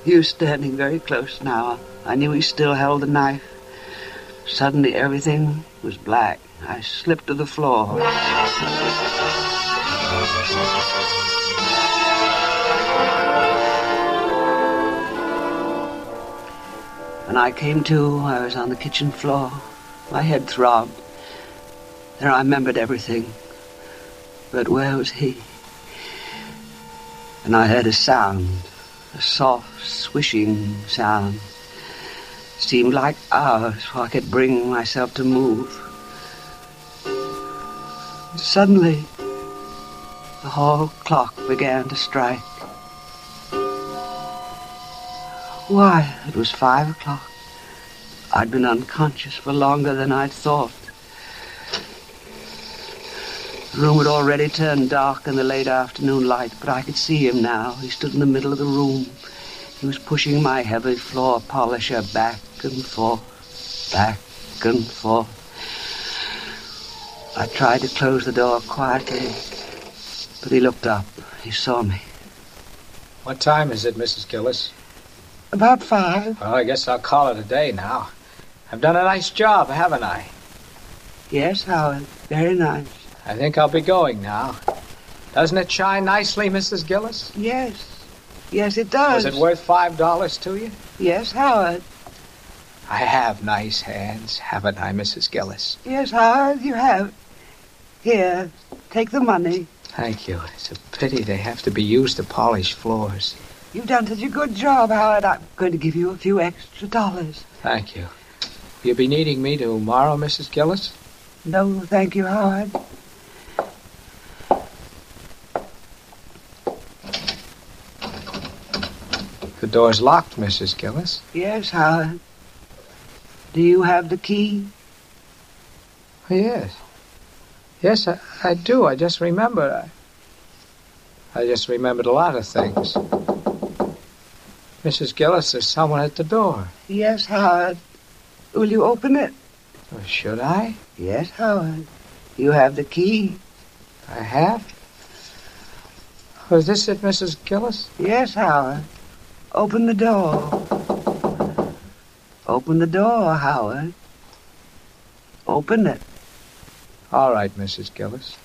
He was standing very close now. I knew he still held the knife. Suddenly everything was black. I slipped to the floor. When I came to, I was on the kitchen floor. My head throbbed. Then I remembered everything. But where was he? And I heard a sound, a soft, swishing sound. It seemed like hours before I could bring myself to move. Suddenly, the hall clock began to strike. Why, it was 5 o'clock. I'd been unconscious for longer than I'd thought. The room had already turned dark in the late afternoon light, but I could see him now. He stood in the middle of the room. He was pushing my heavy floor polisher back and forth, back and forth. I tried to close the door quietly, but he looked up. He saw me. What time is it, Mrs. Gillis? About 5. Well, I guess I'll call it a day now. I've done a nice job, haven't I? Yes, Howard. Very nice. I think I'll be going now. Doesn't it shine nicely, Mrs. Gillis? Yes. Yes, it does. Was it worth $5 to you? Yes, Howard. I have nice hands, haven't I, Mrs. Gillis? Yes, Howard, you have. Here, take the money. Thank you. It's a pity they have to be used to polish floors. You've done such a good job, Howard. I'm going to give you a few extra dollars. Thank you. Will you be needing me tomorrow, Mrs. Gillis? No, thank you, Howard. The door's locked, Mrs. Gillis. Yes, Howard. Do you have the key? Oh, yes. Yes, I do. I just remembered. I just remembered a lot of things. Mrs. Gillis, there's someone at the door. Yes, Howard. Will you open it? Oh, should I? Yes, Howard. You have the key. I have? Oh, is this it, Mrs. Gillis? Yes, Howard. Open the door. Open the door, Howard. Open it. All right, Mrs. Gillis.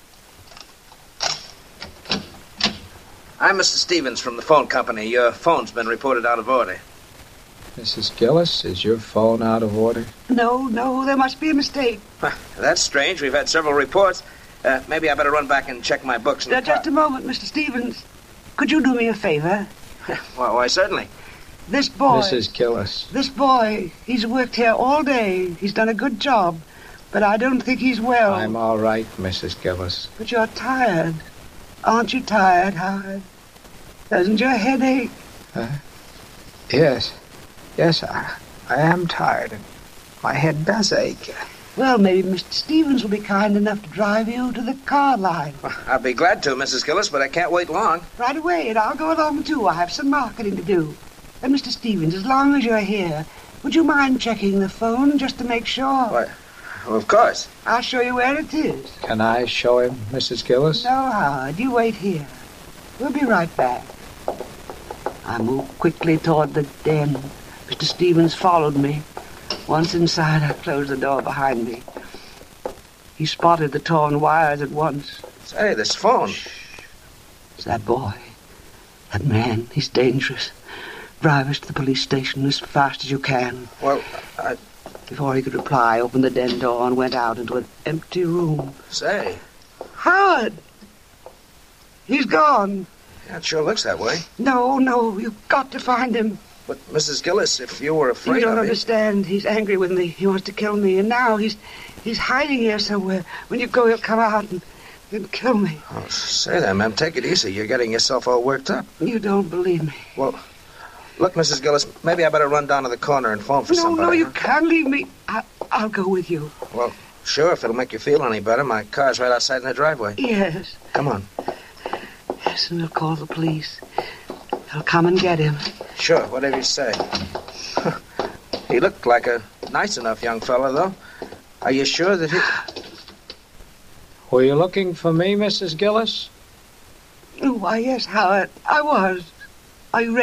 I'm Mr. Stevens from the phone company. Your phone's been reported out of order. Mrs. Gillis, is your phone out of order? No, there must be a mistake. That's strange. We've had several reports. Maybe I better run back and check my books. Just a moment, Mr. Stevens. Could you do me a favor? Why, certainly. This boy... Mrs. Gillis. This boy, he's worked here all day. He's done a good job. But I don't think he's well. I'm all right, Mrs. Gillis. But you're tired. Aren't you tired, Howard? Doesn't your head ache? Yes. Yes, I am tired. And my head does ache. Well, maybe Mr. Stevens will be kind enough to drive you to the car line. I'd be glad to, Mrs. Gillis, but I can't wait long. Right away, and I'll go along, too. I have some marketing to do. And, Mr. Stevens, as long as you're here, would you mind checking the phone just to make sure? Why, well, of course. I'll show you where it is. Can I show him, Mrs. Gillis? No, Howard. You wait here. We'll be right back. I moved quickly toward the den. Mr. Stevens followed me. Once inside, I closed the door behind me. He spotted the torn wires at once. Say, this phone. Shh. It's that boy. That man. He's dangerous. Drive us to the police station as fast as you can. Well, Before he could reply, I opened the den door and went out into an empty room. Say. Howard! He's gone. Yeah, it sure looks that way. No, you've got to find him. But, Mrs. Gillis, if you were afraid You don't of me... understand. He's angry with me. He wants to kill me. And now he's hiding here somewhere. When you go, he'll come out and kill me. Oh, say that, ma'am. Take it easy. You're getting yourself all worked up. You don't believe me. Well, look, Mrs. Gillis, maybe I better run down to the corner and phone for somebody. No, you can't leave me. I'll go with you. Well, sure, if it'll make you feel any better. My car's right outside in the driveway. Yes. Come on. Yes, and we'll call the police. They'll come and get him. Sure, whatever you say. He looked like a nice enough young fella, though. Are you sure that he... Were you looking for me, Mrs. Gillis? Why, yes, Howard. I was. Are you ready?